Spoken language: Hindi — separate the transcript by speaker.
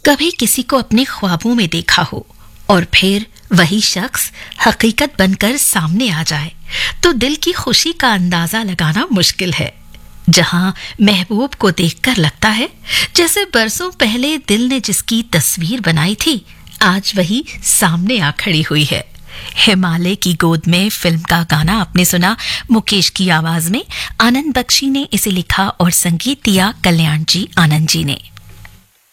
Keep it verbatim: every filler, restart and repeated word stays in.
Speaker 1: कभी किसी को अपने ख्वाबों में देखा हो और फिर वही शख्स हकीकत बनकर सामने आ जाए तो दिल की खुशी का अंदाजा लगाना मुश्किल है। जहां महबूब को देखकर लगता है जैसे बरसों पहले दिल ने जिसकी तस्वीर बनाई थी आज वही सामने आ खड़ी हुई है। हिमालय की गोद में फिल्म का गाना आपने सुना मुकेश की आवाज में। आनंद बख्शी ने इसे लिखा और संगीत दिया कल्याण जी आनंद जी ने।